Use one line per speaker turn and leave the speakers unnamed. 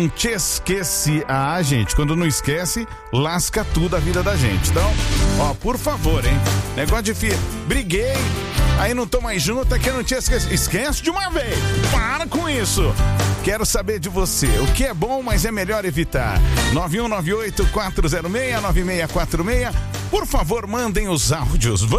te esqueci. Ah, gente, quando não esquece, lasca tudo a vida da gente. Então, ó, por favor, hein? Negócio de briguei, aí não tô mais junto, é que eu não te esqueci. Esquece de uma vez. Para com isso. Quero saber de você. O que é bom, mas é melhor evitar. 9198-406-9646. Por favor, mandem os áudios.